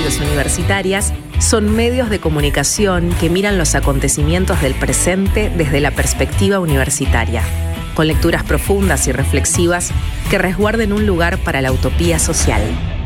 Voces Universitarias son medios de comunicación que miran los acontecimientos del presente desde la perspectiva universitaria, con lecturas profundas y reflexivas que resguarden un lugar para la utopía social.